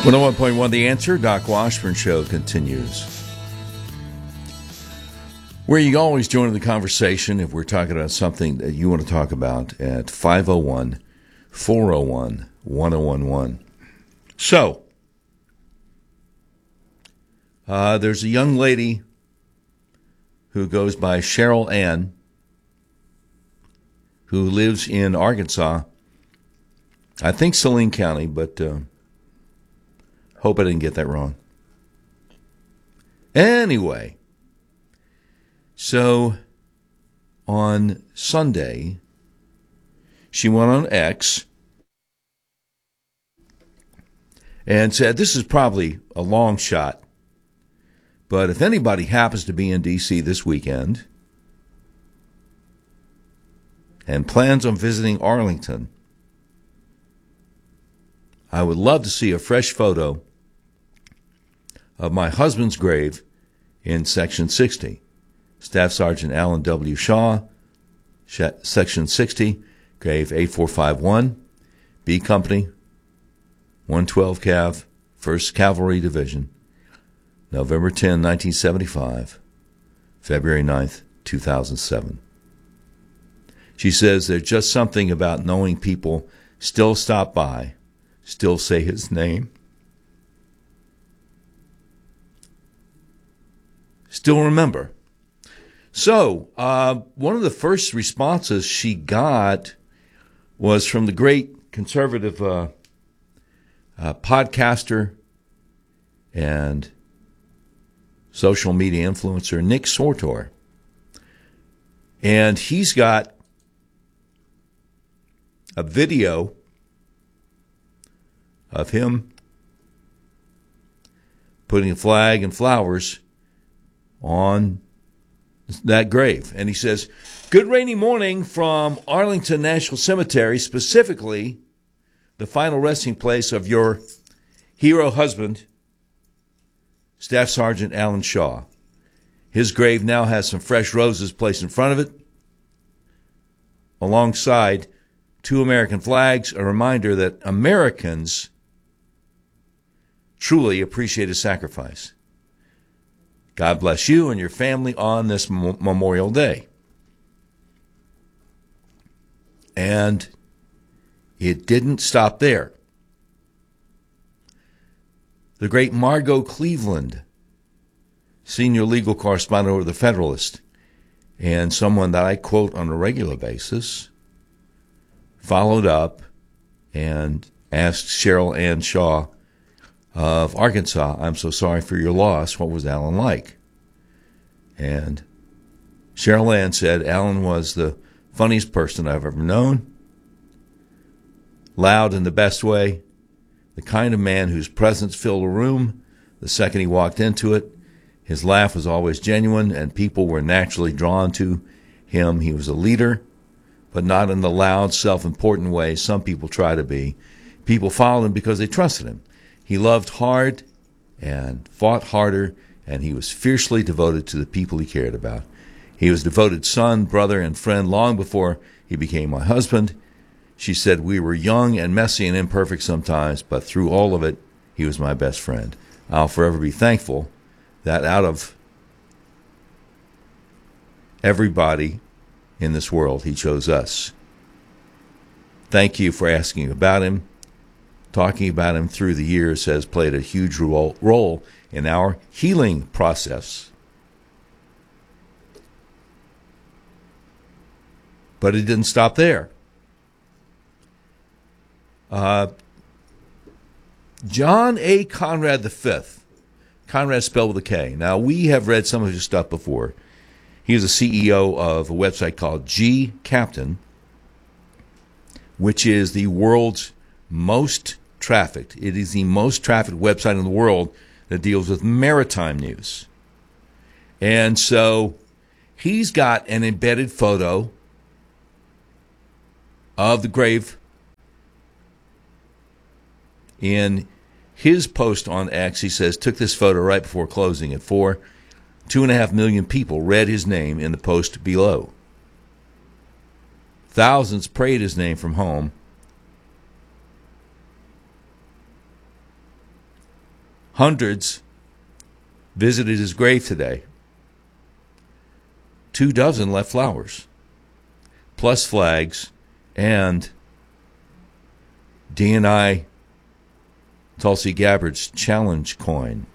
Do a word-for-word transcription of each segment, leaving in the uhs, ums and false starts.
one oh one point one The Answer, Doc Washburn Show continues. Where you always join the conversation if we're talking about something that you want to talk about at five oh one, four oh one, one oh one one. So, uh, there's a young lady who goes by Cheryl Ann who lives in Arkansas. I think Saline County, but uh, hope I didn't get that wrong. Anyway, so on Sunday, she went on X and said, this is probably a long shot, but if anybody happens to be in D C this weekend and plans on visiting Arlington, I would love to see a fresh photo of my husband's grave in Section sixty. Staff Sergeant Alan W. Shaw, Section sixty, grave eight four five one, B Company, one twelve Cav, first Cavalry Division, November tenth, nineteen seventy-five, February ninth, two thousand seven. She says there's just something about knowing people still stop by, still say his name, still remember. So, uh, one of the first responses she got was from the great conservative uh, uh, podcaster and social media influencer Nick Sortor. And he's got a video of him putting a flag and flowers on that grave. And he says, good rainy morning from Arlington National Cemetery, specifically the final resting place of your hero husband, Staff Sergeant Alan Shaw. His grave now has some fresh roses placed in front of it, alongside two American flags, a reminder that Americans truly appreciate his sacrifice. God bless you and your family on this Memorial Day. And it didn't stop there. The great Margot Cleveland, senior legal correspondent over the Federalist, and someone that I quote on a regular basis, followed up and asked Cheryl Ann Shaw of Arkansas, I'm so sorry for your loss. What was Alan like? And Cheryl Ann said, Alan was the funniest person I've ever known, loud in the best way, the kind of man whose presence filled a room the second he walked into it. His laugh was always genuine, and people were naturally drawn to him. He was a leader, but not in the loud, self-important way some people try to be. People followed him because they trusted him. He loved hard and fought harder, and he was fiercely devoted to the people he cared about. He was a devoted son, brother, and friend long before he became my husband. She said, we were young and messy and imperfect sometimes, but through all of it, he was my best friend. I'll forever be thankful that out of everybody in this world, he chose us. Thank you for asking about him. Talking about him through the years has played a huge role, role in our healing process. But it didn't stop there. Uh, John A. Conrad the Fifth, Conrad spelled with a K. Now, we have read some of his stuff before. He is a C E O of a website called G Captain, which is the world's most trafficked. It is the most trafficked website in the world that deals with maritime news. And so he's got an embedded photo of the grave in his post on X. He says, took this photo right before closing at four. Two and a half million people read his name in the post below. Thousands prayed his name from home. Hundreds visited his grave today. Two dozen left flowers, plus flags, and D and I Tulsi Gabbard's challenge coin.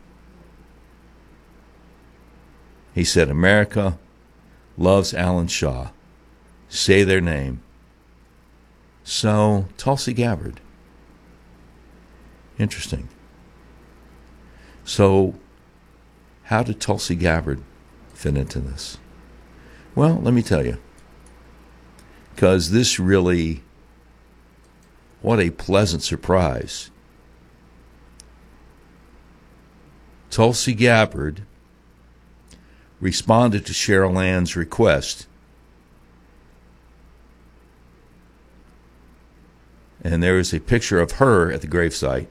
He said, America loves Alan Shaw. Say their name. So, Tulsi Gabbard. Interesting. So, how did Tulsi Gabbard fit into this? Well, let me tell you. Because this really, what a pleasant surprise. Tulsi Gabbard responded to Cheryl Ann's request. And there is a picture of her at the gravesite.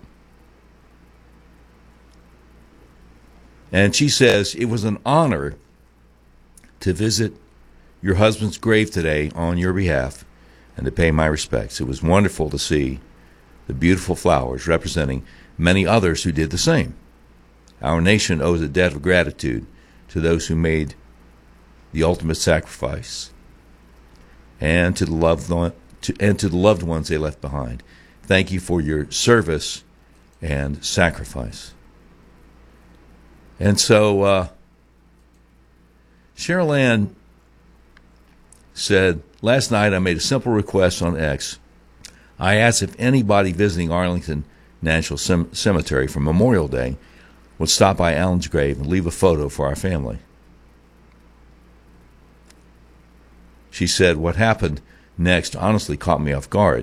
And she says, it was an honor to visit your husband's grave today on your behalf and to pay my respects. It was wonderful to see the beautiful flowers representing many others who did the same. Our nation owes a debt of gratitude to those who made the ultimate sacrifice and to the loved one, to, and to the loved ones they left behind. Thank you for your service and sacrifice. And so uh, Cheryl Ann said, last night I made a simple request on X. I asked if anybody visiting Arlington National Cemetery for Memorial Day would stop by Alan's grave and leave a photo for our family. She said, what happened next honestly caught me off guard.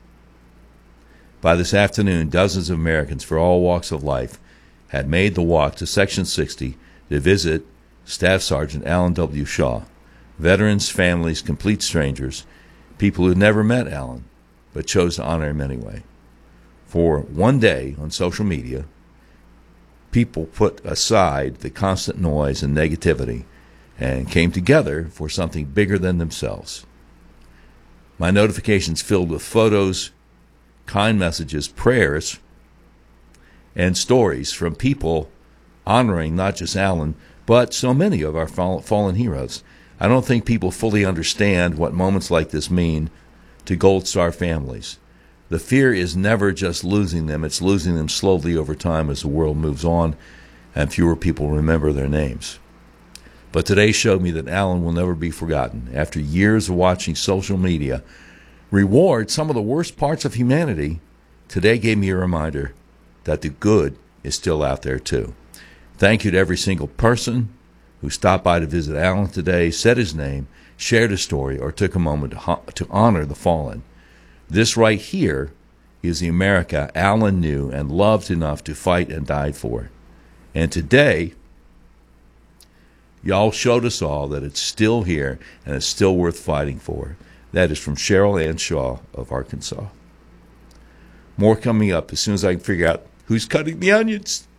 By this afternoon, dozens of Americans for all walks of life had made the walk to Section sixty to visit Staff Sergeant Alan W. Shaw. Veterans, families, complete strangers, people who had never met Alan, but chose to honor him anyway. For one day on social media, people put aside the constant noise and negativity and came together for something bigger than themselves. My notifications filled with photos, kind messages, prayers, and stories from people honoring not just Alan, but so many of our fallen heroes. I don't think people fully understand what moments like this mean to Gold Star families. The fear is never just losing them, it's losing them slowly over time as the world moves on and fewer people remember their names. But today showed me that Alan will never be forgotten. After years of watching social media reward some of the worst parts of humanity, today gave me a reminder that the good is still out there too. Thank you to every single person who stopped by to visit Alan today, said his name, shared his story, or took a moment to, ho- to honor the fallen. This right here is the America Alan knew and loved enough to fight and die for. And today, y'all showed us all that it's still here and it's still worth fighting for. That is from Cheryl Ann Shaw of Arkansas. More coming up as soon as I can figure out who's cutting the onions.